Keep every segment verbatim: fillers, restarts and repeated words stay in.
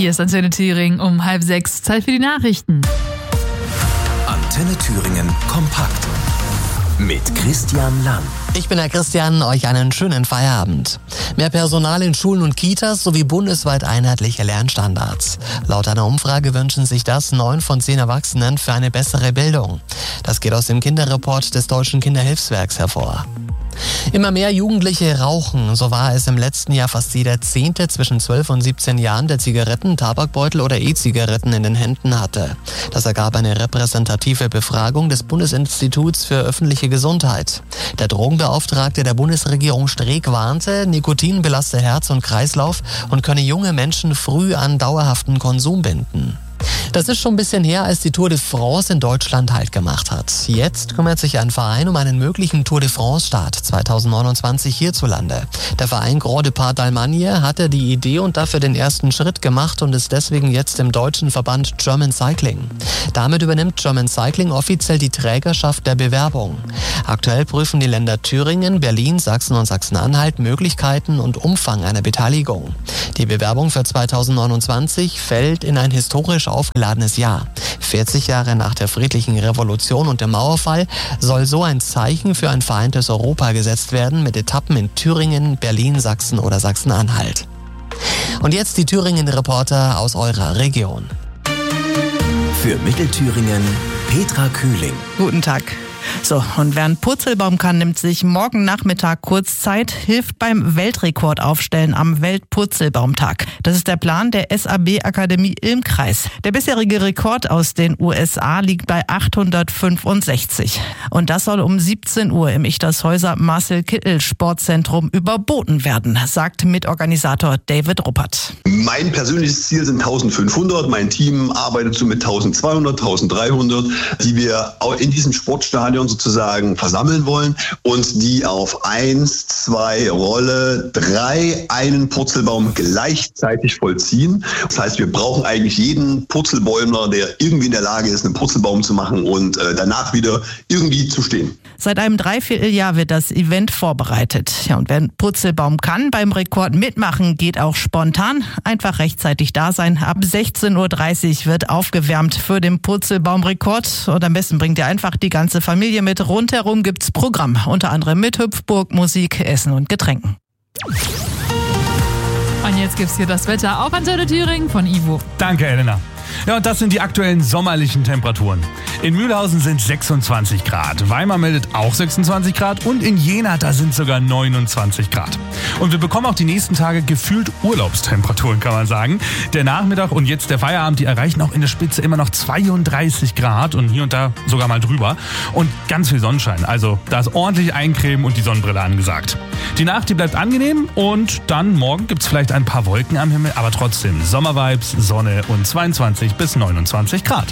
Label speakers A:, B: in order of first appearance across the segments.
A: Hier ist Antenne Thüringen um halb sechs. Zeit für die Nachrichten.
B: Antenne Thüringen kompakt mit Christian Lang.
C: Ich bin der Christian, euch einen schönen Feierabend. Mehr Personal in Schulen und Kitas sowie bundesweit einheitliche Lernstandards. Laut einer Umfrage wünschen sich das neun von zehn Erwachsenen für eine bessere Bildung. Das geht aus dem Kinderreport des Deutschen Kinderhilfswerks hervor. Immer mehr Jugendliche rauchen. So war es im letzten Jahr fast jeder Zehnte zwischen zwölf und siebzehn Jahren, der Zigaretten, Tabakbeutel oder E-Zigaretten in den Händen hatte. Das ergab eine repräsentative Befragung des Bundesinstituts für öffentliche Gesundheit. Der Drogenbeauftragte der Bundesregierung Streeck warnte, Nikotin belaste Herz und Kreislauf und könne junge Menschen früh an dauerhaften Konsum binden. Das ist schon ein bisschen her, als die Tour de France in Deutschland Halt gemacht hat. Jetzt kümmert sich ein Verein um einen möglichen Tour de France-Start zweitausendneunundzwanzig hierzulande. Der Verein Grand Départ d'Allemagne hatte die Idee und dafür den ersten Schritt gemacht und ist deswegen jetzt im deutschen Verband German Cycling. Damit übernimmt German Cycling offiziell die Trägerschaft der Bewerbung. Aktuell prüfen die Länder Thüringen, Berlin, Sachsen und Sachsen-Anhalt Möglichkeiten und Umfang einer Beteiligung. Die Bewerbung für zweitausendneunundzwanzig fällt in ein historisch aufgeladenes Jahr. vierzig Jahre nach der friedlichen Revolution und dem Mauerfall soll so ein Zeichen für ein vereintes Europa gesetzt werden mit Etappen in Thüringen, Berlin, Sachsen oder Sachsen-Anhalt. Und jetzt die Thüringen-Reporter aus eurer Region.
B: Für Mittelthüringen Petra Kühling.
D: Guten Tag. So, und wer einen Purzelbaum kann, nimmt sich morgen Nachmittag kurz Zeit, hilft beim Weltrekordaufstellen am Weltpurzelbaumtag. Das ist der Plan der S A B-Akademie Ilm-Kreis. Der bisherige Rekord aus den U S A liegt bei achthundertfünfundsechzig. Und das soll um siebzehn Uhr im Ichtershäuser Marcel-Kittel-Sportzentrum überboten werden, sagt Mitorganisator David Ruppert.
E: Mein persönliches Ziel sind eintausendfünfhundert. Mein Team arbeitet so mit eintausendzweihundert, eintausenddreihundert, die wir in diesem Sportstadion sozusagen versammeln wollen und die auf eins, zwei, Rolle, drei einen Purzelbaum gleichzeitig vollziehen. Das heißt, wir brauchen eigentlich jeden Purzelbäumler, der irgendwie in der Lage ist, einen Purzelbaum zu machen und äh, danach wieder irgendwie zu stehen.
D: Seit einem Dreivierteljahr wird das Event vorbereitet. Ja, und wer einen Purzelbaum kann beim Rekord mitmachen, geht auch spontan. Einfach rechtzeitig da sein. Ab sechzehn Uhr dreißig wird aufgewärmt für den Purzelbaumrekord. Und am besten bringt ihr einfach die ganze Familie mit. Rundherum gibt's Programm, unter anderem mit Hüpfburg, Musik, Essen und Getränken.
A: Und jetzt gibt's hier das Wetter auf Antenne Thüringen von Ivo.
F: Danke, Elena. Ja, und das sind die aktuellen sommerlichen Temperaturen. In Mühlhausen sind sechsundzwanzig Grad, Weimar meldet auch sechsundzwanzig Grad und in Jena, da sind sogar neunundzwanzig Grad. Und wir bekommen auch die nächsten Tage gefühlt Urlaubstemperaturen, kann man sagen. Der Nachmittag und jetzt der Feierabend, die erreichen auch in der Spitze immer noch zweiunddreißig Grad und hier und da sogar mal drüber. Und ganz viel Sonnenschein, also da ist ordentlich Eincremen und die Sonnenbrille angesagt. Die Nacht, die bleibt angenehm und dann morgen gibt's vielleicht ein paar Wolken am Himmel, aber trotzdem Sommervibes, Sonne und zweiundzwanzig bis neunundzwanzig Grad.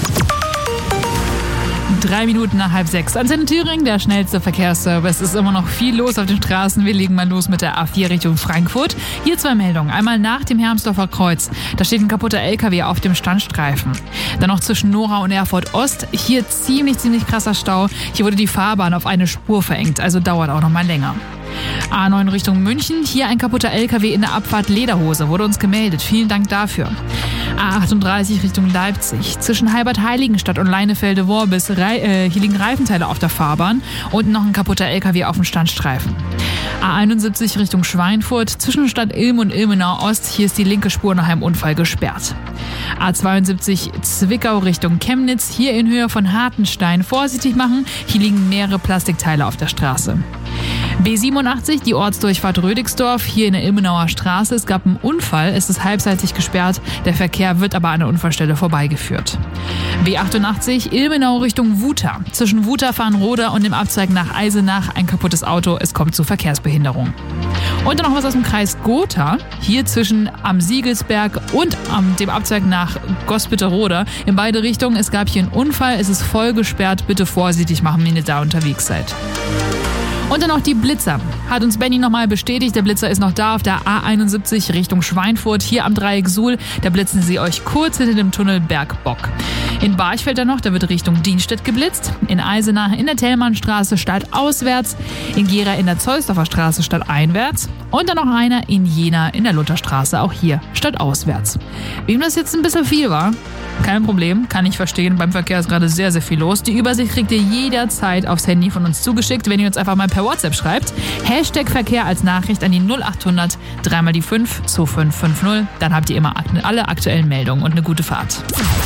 A: Drei Minuten nach halb sechs. Antenne Thüringen, der schnellste Verkehrsservice. Es ist immer noch viel los auf den Straßen. Wir legen mal los mit der A vier Richtung Frankfurt. Hier zwei Meldungen. Einmal nach dem Hermsdorfer Kreuz. Da steht ein kaputter L K W auf dem Standstreifen. Dann noch zwischen Nora und Erfurt Ost. Hier ziemlich, ziemlich krasser Stau. Hier wurde die Fahrbahn auf eine Spur verengt. Also dauert auch noch mal länger. A neun Richtung München. Hier ein kaputter L K W in der Abfahrt Lederhose. Wurde uns gemeldet. Vielen Dank dafür. A achtunddreißig Richtung Leipzig. Zwischen Heibert-Heiligenstadt und Leinefelde-Worbis. Äh, hier liegen Reifenteile auf der Fahrbahn und noch ein kaputter L K W auf dem Standstreifen. A einundsiebzig Richtung Schweinfurt. Zwischen Stadt Ilm und Ilmenau Ost. Hier ist die linke Spur nach einem Unfall gesperrt. A zweiundsiebzig Zwickau Richtung Chemnitz. Hier in Höhe von Hartenstein. Vorsichtig machen. Hier liegen mehrere Plastikteile auf der Straße. B siebenundachtzig, die Ortsdurchfahrt Rödigsdorf, hier in der Ilmenauer Straße. Es gab einen Unfall, es ist halbseitig gesperrt, der Verkehr wird aber an der Unfallstelle vorbeigeführt. B achtundachtzig, Ilmenau Richtung Wuta. Zwischen Wuta-Farnroda und dem Abzweig nach Eisenach ein kaputtes Auto, es kommt zu Verkehrsbehinderung. Und dann noch was aus dem Kreis Gotha, hier zwischen am Siegelsberg und am, dem Abzweig nach Gospitterode. In beide Richtungen, es gab hier einen Unfall, es ist voll gesperrt, bitte vorsichtig machen, wenn ihr da unterwegs seid. Und dann noch die Blitzer. Hat uns Benny nochmal bestätigt, der Blitzer ist noch da auf der A einundsiebzig Richtung Schweinfurt, hier am Dreieck Suhl. Da blitzen sie euch kurz hinter dem Tunnel Bergbock. In Barchfeld dann noch, da wird Richtung Dienstedt geblitzt. In Eisenach in der Thälmannstraße stadtauswärts. In Gera in der Zollsdorfer Straße stadteinwärts. Und dann noch einer in Jena in der Lutherstraße, auch hier stadtauswärts. Wem das jetzt ein bisschen viel war, kein Problem, kann ich verstehen. Beim Verkehr ist gerade sehr, sehr viel los. Die Übersicht kriegt ihr jederzeit aufs Handy von uns zugeschickt, wenn ihr uns einfach mal per WhatsApp schreibt. Hashtag Verkehr als Nachricht an die null achthundert dreimal die fünf zwei fünf fünf null. Dann habt ihr immer alle aktuellen Meldungen und eine gute Fahrt.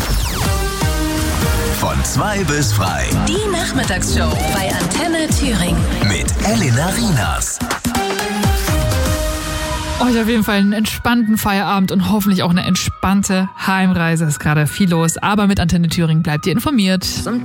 B: Von zwei bis frei.
G: Die Nachmittagsshow bei Antenne Thüringen.
B: Mit Elena Rienas.
A: Euch auf jeden Fall einen entspannten Feierabend und hoffentlich auch eine entspannte Heimreise. Ist gerade viel los, aber mit Antenne Thüringen bleibt ihr informiert.